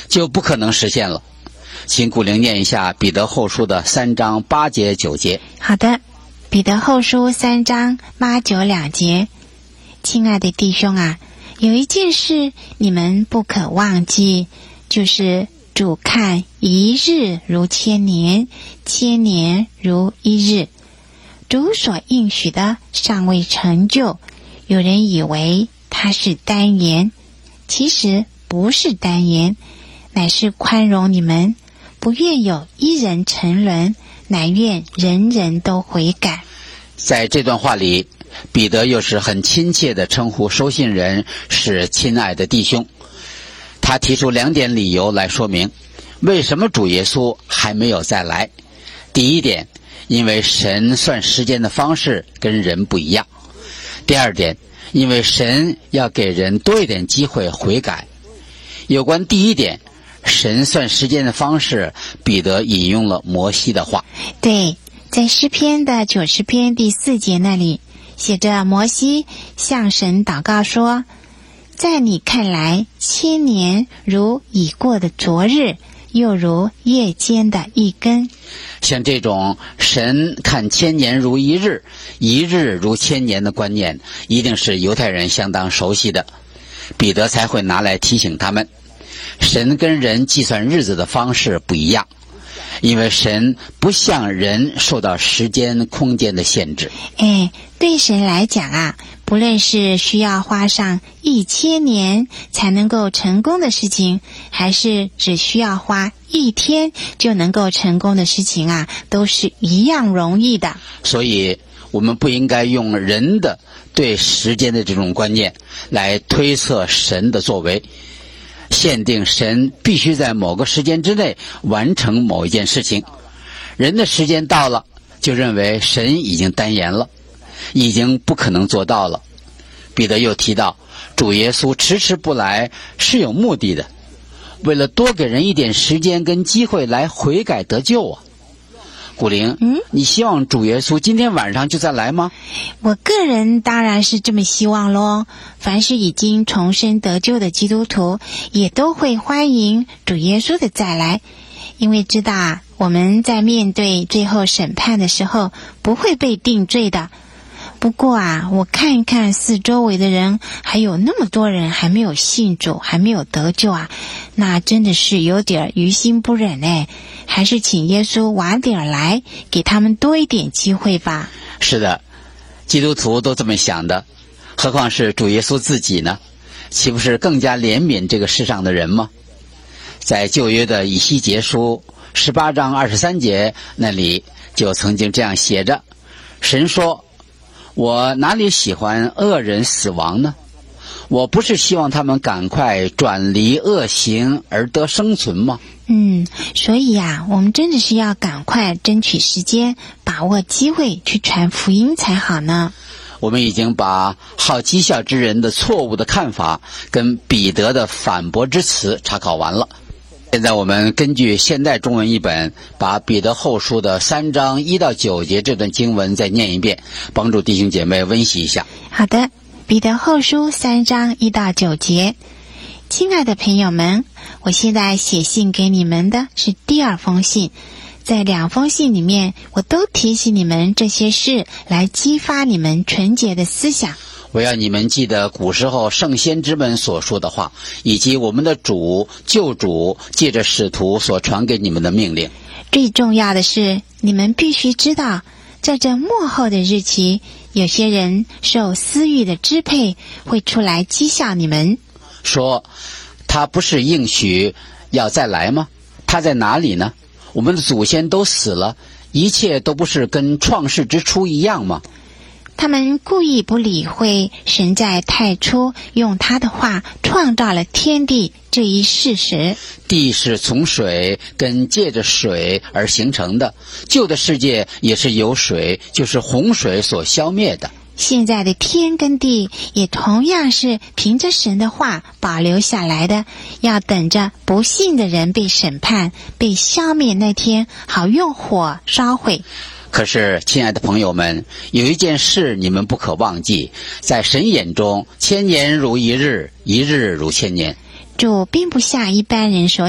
就不可能实现了。请古灵念一下彼得后书的3章8节9节。 好的，彼得后书3章8、9两节。亲爱的弟兄啊，有一件事你们不可忘记，就是主看一日如千年，千年如一日。主所应许的尚未成就，有人以为他是单言，其实不是单言，乃是宽容你们，不愿有一人沉沦，乃愿人人都悔改。 在这段话里，彼得又是很亲切地称呼收信人是亲爱的弟兄。他提出2点理由来说明为什么主耶稣还没有再来。第一点，因为神算时间的方式跟人不一样。第二点，因为神要给人多一点机会悔改。有关第一点，神算时间的方式，彼得引用了摩西的话。 对，在诗篇的90篇第4节那里写着，摩西向神祷告说，在你看来，千年如已过的昨日，又如夜间的一更。 像这种神看千年如一日，一日如千年的观念，一定是犹太人相当熟悉的，彼得才会拿来提醒他们。神跟人计算日子的方式不一样，因为神不像人受到时间空间的限制。 对神来讲啊，不论是需要花上1000年才能够成功的事情，还是只需要花1天就能够成功的事情啊，都是一样容易的。 所以我们不应该用人的对时间的这种观念来推测神的作为，限定神必须在某个时间之内完成某一件事情。人的时间到了，就认为神已经单言了，已经不可能做到了。彼得又提到，主耶稣迟迟不来是有目的的，为了多给人一点时间跟机会来悔改得救啊。古灵，你希望主耶稣今天晚上就再来吗？ 我个人当然是这么希望咯。凡是已经重生得救的基督徒，也都会欢迎主耶稣的再来，因为知道啊，我们在面对最后审判的时候不会被定罪的。不过啊，我看一看四周围的人，还有那么多人还没有信主，还没有得救啊，那真的是有点于心不忍哎。还是请耶稣晚点来，给他们多一点机会吧。 是的，基督徒都这么想的，何况是主耶稣自己呢？岂不是更加怜悯这个世上的人吗？在旧约的以西结书18章23节那里就曾经这样写着，神说，我哪里喜欢恶人死亡呢？我不是希望他们赶快转离恶行而得生存吗？ 所以啊，我们真的是要赶快争取时间，把握机会去传福音才好呢。 我们已经把好讥笑之人的错误的看法跟彼得的反驳之词查考完了。现在我们根据现代中文译本，把彼得后书的3章1到9节这段经文再念一遍，帮助弟兄姐妹温习一下。 好的，彼得后书3章1到9节。亲爱的朋友们，我现在写信给你们的是第2封信，在2封信里面，我都提醒你们这些事，来激发你们纯洁的思想。 我要你们记得古时候圣先知们所说的话，以及我们的主救主借着使徒所传给你们的命令。 最重要的是，你们必须知道，在这末后的日期，有些人受私欲的支配，会出来讥笑你们，说他不是应许要再来吗？他在哪里呢？我们的祖先都死了，一切都不是跟创世之初一样吗？ 他们故意不理会神在太初用他的话创造了天地这一事实。 地是从水跟借着水而形成的，旧的世界也是由水，就是洪水所消灭的。 现在的天跟地也同样是凭着神的话保留下来的，要等着不信的人被审判、被消灭那天，好用火烧毁。 可是，亲爱的朋友们，有一件事你们不可忘记，在神眼中，千年如一日，一日如千年。 主并不像一般人所